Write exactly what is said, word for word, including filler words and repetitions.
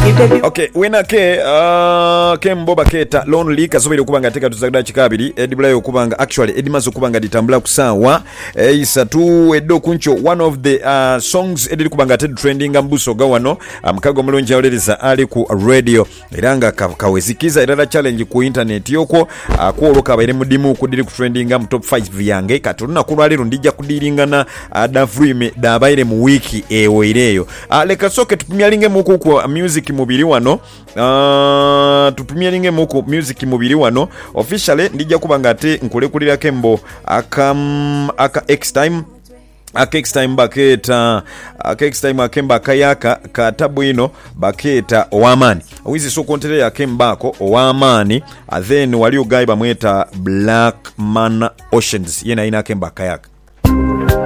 Okay, wena ke uh, Kembo baketa lonely kasobere kubanga teka tuzagda chikabiri edibula yokubanga actually edimazo kubanga ditambula kusawa e, isatu edo kuncho one of the uh, songs edili kubanga ted trending ambuso gawano amkago um, mulonje auleriza ali ku radio iranga kawezikiza irada challenge ku internet yoko uh, kuoloka abaire mudimu kudiri ku trending am top five yange katuna kulwaliro ndija kudiringa na uh, dafrime dabaire mu wiki ewo ireyo uh, leka socket pumyalinge muku ku music mubiri wano uh, tupumyalinge muku music mubiri wano officially ndija kubanga ate nkole kulira Kembo akam aka X time aka X time baketa aka X time akemba kayaka katabu ino baketa owamani wizi so kontere ya kembako owamani then wali ugai bamweta Black Man Oceans yena ina kemba kayaka